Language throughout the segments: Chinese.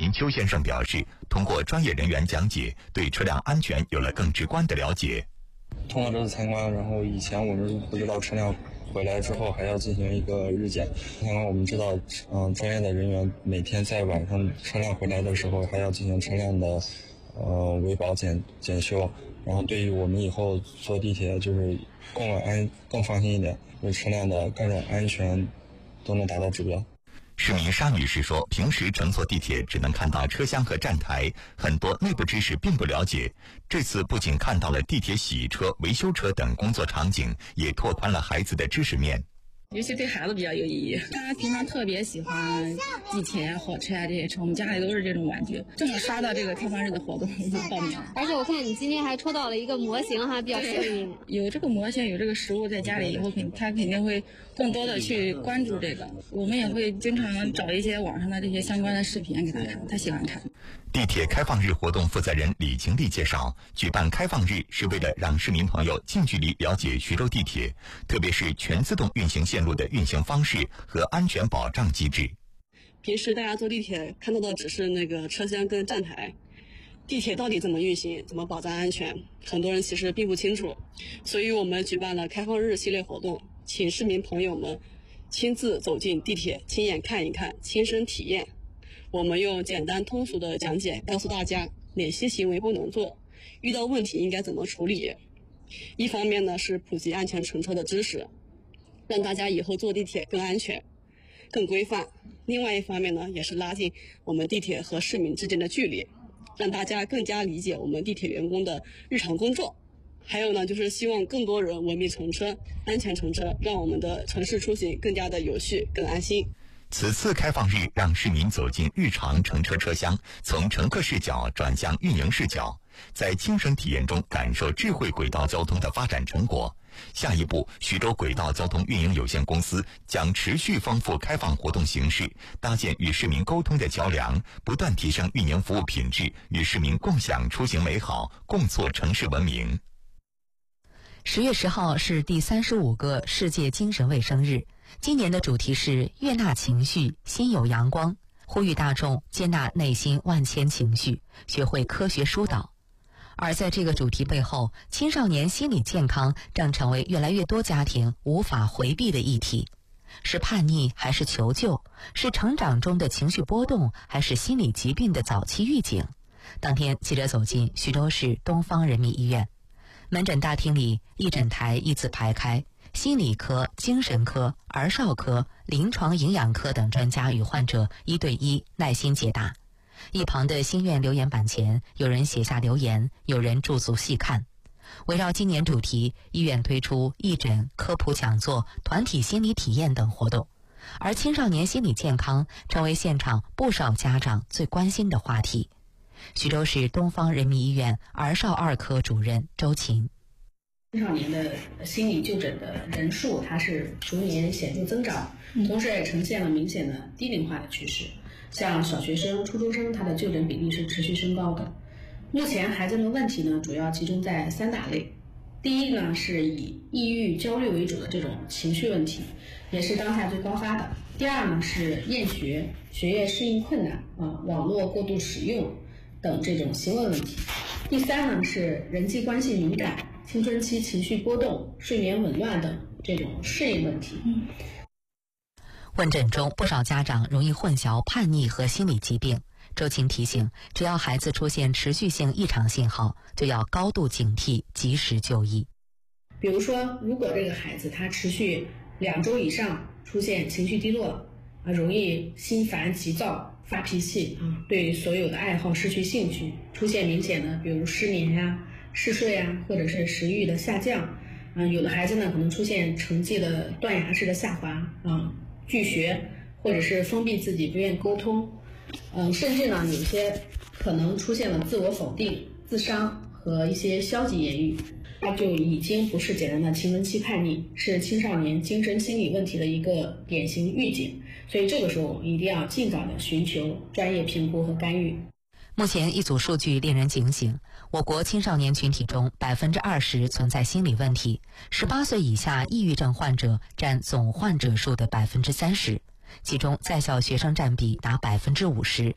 民邱先生表示，通过专业人员讲解，对车辆安全有了更直观的了解。 通过这次参观，然后以前我们不知道车辆回来之后还要进行一个日检，参观我们知道，专业的人员每天在晚上车辆回来的时候还要进行车辆的维保检修，然后对于我们以后坐地铁就是更放心一点，对车辆的各种安全都能达到指标。 市民沙女士说，平时乘坐地铁只能看到车厢和站台，很多内部知识并不了解。这次不仅看到了地铁洗车、维修车等工作场景，也拓宽了孩子的知识面。 尤其对孩子比较有意义，他平常特别喜欢地铁呀、火车呀这些车，我们家里都是这种玩具。正好刷到这个开放日的活动，就报名了。 而且我看你今天还抽到了一个模型哈，比较幸运。 有这个模型，有这个实物在家里以后，他肯定会更多的去关注这个。我们也会经常找一些网上的这些相关的视频给他看，他喜欢看。 地铁开放日活动负责人李晴丽介绍，举办开放日是为了让市民朋友近距离了解徐州地铁，特别是全自动运行线路的运行方式和安全保障机制。 平时大家坐地铁看到的只是那个车厢跟站台，地铁到底怎么运行，怎么保障安全，很多人其实并不清楚。所以我们举办了开放日系列活动，请市民朋友们亲自走进地铁，亲眼看一看，亲身体验。我们用简单通俗的讲解告诉大家哪些行为不能做，遇到问题应该怎么处理。一方面呢是普及安全乘车的知识，让大家以后坐地铁更安全、更规范。另外一方面呢也是拉近我们地铁和市民之间的距离，让大家更加理解我们地铁员工的日常工作。还有呢就是希望更多人文明乘车、安全乘车，让我们的城市出行更加的有序、更安心。 此次开放日让市民走进日常乘车车厢，从乘客视角转向运营视角，在亲身体验中感受智慧轨道交通的发展成果。下一步，徐州轨道交通运营有限公司将持续丰富开放活动形式，搭建与市民沟通的桥梁，不断提升运营服务品质，与市民共享出行美好，共促城市文明。 10月10号是第35个世界精神卫生日，今年的主题是悦纳情绪，心有阳光，呼吁大众接纳内心万千情绪，学会科学疏导。而在这个主题背后，青少年心理健康正成为越来越多家庭无法回避的议题。是叛逆还是求救？是成长中的情绪波动，还是心理疾病的早期预警？当天，记者走进徐州市东方人民医院门诊大厅里，一诊台依次排开，心理科、精神科、儿少科、临床营养科等专家与患者1对1耐心解答。一旁的心愿留言板前，有人写下留言，有人驻足细看。围绕今年主题，医院推出义诊、科普讲座、团体心理体验等活动，而青少年心理健康成为现场不少家长最关心的话题。徐州市东方人民医院儿少2科主任周琴。 青少年的心理就诊的人数它是逐年显著增长，同时也呈现了明显的低龄化的趋势。像小学生、初中生，它的就诊比例是持续升高的。目前孩子们的问题呢，主要集中在3大类。第一呢，是以抑郁、焦虑为主的这种情绪问题，也是当下最高发的。第二呢，是厌学、学业适应困难网络过度使用等这种行为问题。第三呢，是人际关系敏感、青春期情绪波动、睡眠紊乱等这种适应问题。 问诊中，不少家长容易混淆叛逆和心理疾病。周琴提醒，只要孩子出现持续性异常信号，就要高度警惕，及时就医。 比如说，如果这个孩子他持续2周以上出现情绪低落，容易心烦急躁、发脾气对所有的爱好失去兴趣，出现明显的比如失眠呀、嗜睡啊，或者是食欲的下降。有的孩子呢可能出现成绩的断崖式的下滑拒学，或者是封闭自己，不愿意沟通。甚至呢有些可能出现了自我否定、自伤和一些消极言语，它就已经不是简单的青春期叛逆，是青少年精神心理问题的一个典型预警。所以这个时候我们一定要尽早的寻求专业评估和干预。 目前一组数据令人警醒，我国青少年群体中20%存在心理问题，18岁以下抑郁症患者占总患者数的30%，其中在校学生占比达50%。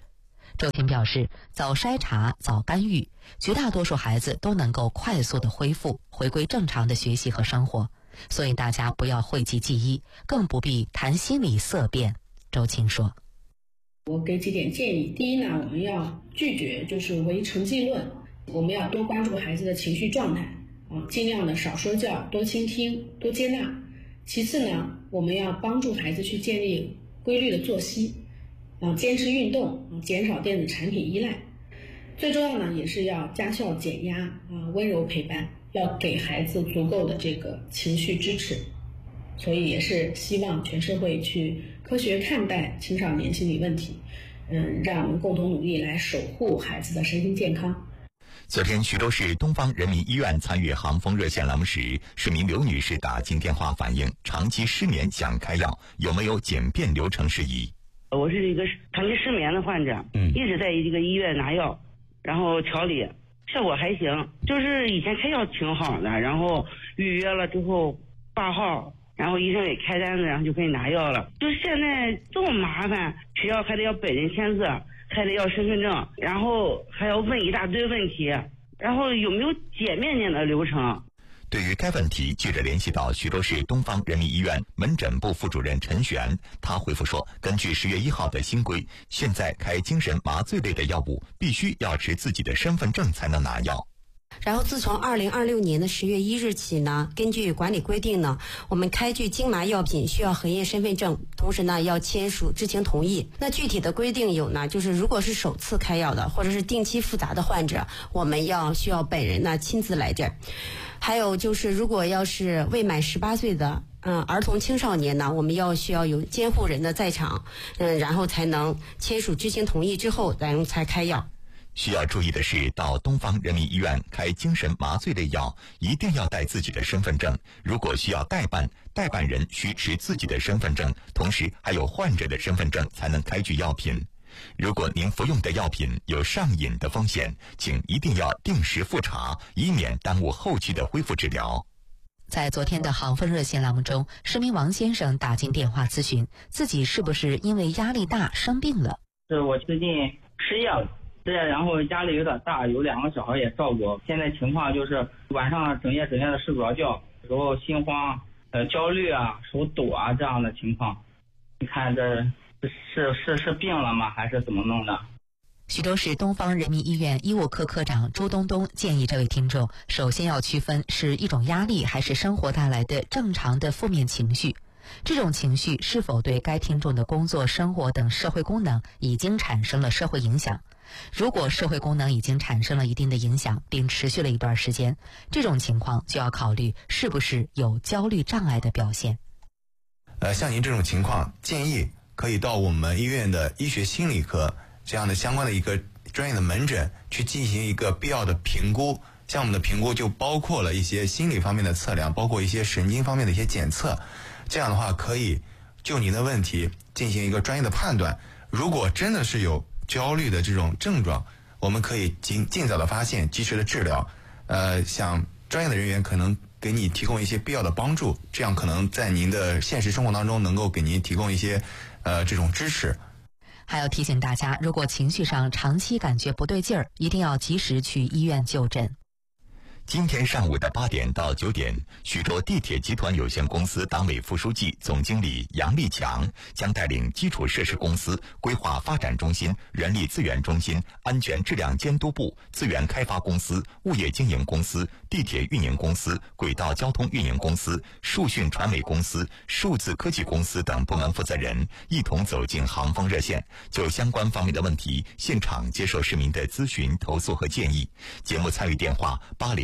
周婷表示，早筛查、早干预，绝大多数孩子都能够快速的恢复，回归正常的学习和生活。所以大家不要讳疾忌医，更不必谈心理色变。周婷说， 我给几点建议。第一呢，我们要拒绝就是唯成绩论，我们要多关注孩子的情绪状态尽量的少说教，多倾听，多接纳。其次呢，我们要帮助孩子去建立规律的作息坚持运动减少电子产品依赖。最重要呢，也是要家校减压温柔陪伴，要给孩子足够的这个情绪支持。所以也是希望全社会去科学看待青少年心理问题，让我们共同努力来守护孩子的身心健康。 昨天，徐州市东方人民医院参与航风热线栏目时，市民刘女士打进电话反映长期失眠想开药，有没有简便流程事宜？ 我是一个长期失眠的患者，一直在这个医院拿药，然后调理，效果还行。就是以前开药挺好的，然后预约了之后挂号，然后医生给开单子，然后就可以拿药了。就现在这么麻烦，吃药还得要本人签字，还得要身份证，然后还要问一大堆问题，然后有没有简便点的流程？ 对于该问题，记者联系到徐州市东方人民医院门诊部副主任陈璇，他回复说，根据10月1号的新规，现在开精神麻醉类的药物必须要持自己的身份证才能拿药。 然后自从2026年的10月1日起呢，根据管理规定呢，我们开具精麻药品需要核验身份证，同时呢要签署知情同意。那具体的规定有呢，就是如果是首次开药的或者是定期复杂的患者，我们需要本人呢亲自来诊。还有就是如果要是未满18岁的儿童青少年呢，我们需要有监护人的在场，然后才能签署知情同意之后才开药。 需要注意的是，到东方人民医院开精神麻醉类药，一定要带自己的身份证。如果需要代办，代办人需持自己的身份证，同时还有患者的身份证才能开具药品。如果您服用的药品有上瘾的风险，请一定要定时复查，以免耽误后期的恢复治疗。 在昨天的航风热线栏目中，市民王先生打进电话咨询，自己是不是因为压力大生病了？ 是我最近失业了。然后压力有点大，有2个小孩也照顾。现在情况就是晚上整夜的睡不着觉，有时候心慌、焦虑手抖这样的情况。你看这是病了吗？还是怎么弄的？ 徐州市东方人民医院医务科科长周东东建议这位听众，首先要区分是一种压力还是生活带来的正常的负面情绪。这种情绪是否对该听众的工作、生活等社会功能已经产生了社会影响？如果社会功能已经产生了一定的影响，并持续了一段时间，这种情况就要考虑是不是有焦虑障碍的表现。 像您这种情况，建议可以到我们医院的医学心理科这样的相关的一个专业的门诊去进行一个必要的评估。像我们的评估就包括了一些心理方面的测量，包括一些神经方面的一些检测。这样的话可以就您的问题进行一个专业的判断。如果真的是有焦虑的这种症状，我们可以尽早的发现，及时的治疗。像专业的人员可能给你提供一些必要的帮助，这样可能在您的现实生活当中能够给您提供一些这种支持。 还要提醒大家，如果情绪上长期感觉不对劲儿，一定要及时去医院就诊。 今天上午的8点到9点，徐州地铁集团有限公司党委副书记、总经理杨立强将带领基础设施公司、规划发展中心、人力资源中心、安全质量监督部、资源开发公司、物业经营公司、地铁运营公司、轨道交通运营公司、数讯传媒公司、数字科技公司等部门负责人一同走进航风热线，就相关方面的问题现场接受市民的咨询、投诉和建议。节目参与电话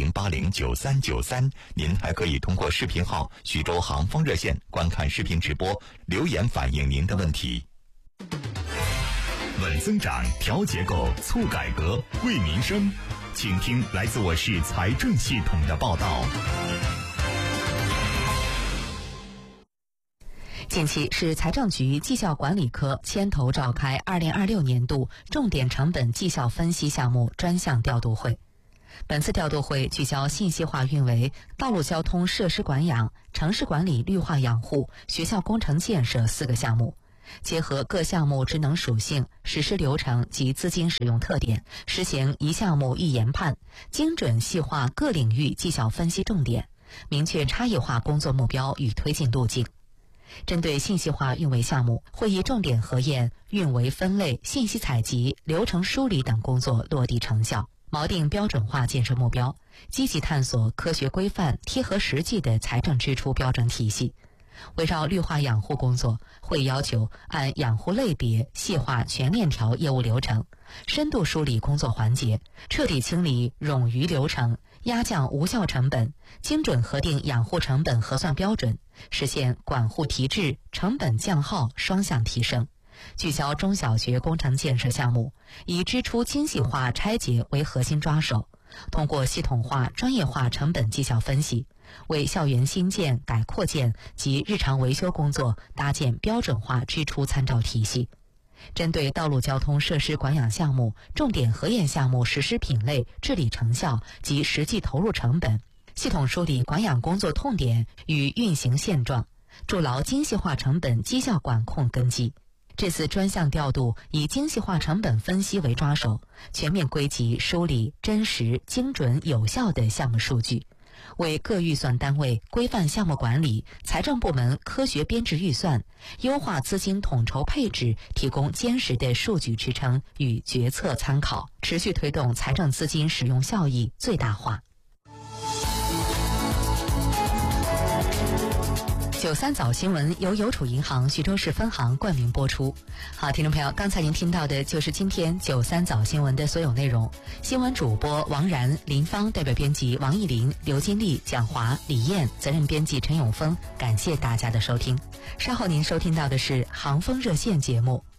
80809393，您还可以通过视频号徐州航风热线观看视频直播，留言反映您的问题。 稳增长，调结构，促改革，为民生。请听来自我市财政系统的报道。 近期市财政局绩效管理科牵头召开2026年度重点成本绩效分析项目专项调度会。本次调度会聚焦信息化运维、道路交通设施管养、城市管理绿化养护、学校工程建设4个项目， 结合各项目职能属性、实施流程及资金使用特点，实行一项目一研判，精准细化各领域绩效分析重点，明确差异化工作目标与推进路径。针对信息化运维项目，会议重点核验运维分类、信息采集、流程梳理等工作落地成效，锚定标准化建设目标，积极探索科学规范、贴合实际的财政支出标准体系。围绕绿化养护工作，会要求按养护类别细化全链条业务流程，深度梳理工作环节，彻底清理冗余流程，压降无效成本，精准核定养护成本核算标准，实现管护提质、成本降耗双向提升。聚焦中小学工程建设项目，以支出精细化拆解为核心抓手，通过系统化、专业化成本绩效分析，为校园新建、改扩建及日常维修工作搭建标准化支出参照体系。针对道路交通设施管养项目，重点核验项目实施品类、治理成效及实际投入成本，系统梳理管养工作痛点与运行现状，筑牢精细化成本绩效管控根基。这次专项调度以精细化成本分析为抓手，全面归集梳理真实、精准、有效的项目数据，为各预算单位规范项目管理、财政部门科学编制预算、优化资金统筹配置提供坚实的数据支撑与决策参考，持续推动财政资金使用效益最大化。93早新闻由邮储银行徐州市分行冠名播出。好，听众朋友，刚才您听到的就是今天93早新闻的所有内容。新闻主播王然、林芳，代表编辑王艺林、刘金丽、蒋华、李燕，责任编辑陈永峰。感谢大家的收听。稍后您收听到的是航风热线节目。